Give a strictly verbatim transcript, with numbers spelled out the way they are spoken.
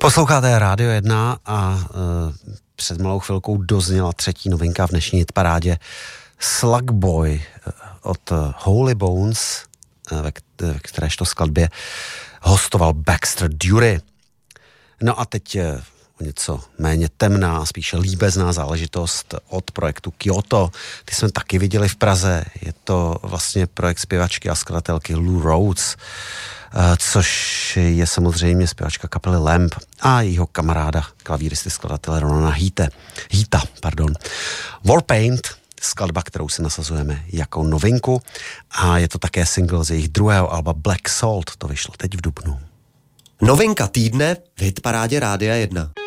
Posloucháte Rádio jedna a uh, před malou chvilkou dozněla třetí novinka v dnešní hitparádě Slug Boy od Holy Bones, ve kteréž to skladbě hostoval Baxter Dury. No a teď o něco méně temná, spíše líbezná záležitost od projektu Kyoto. Ty jsme taky viděli v Praze. Je to vlastně projekt zpěvačky a skladatelky Lou Rhodes, což je samozřejmě zpěvačka kapely Lamp a jejího kamaráda, klavíristy skladatele Ronana Heata. Heata, pardon. Warpaint, skladba, kterou si nasazujeme jako novinku, a je to také single z jejich druhého alba Black Salt, to vyšlo teď v dubnu. Novinka týdne v hitparádě Rádia jedna.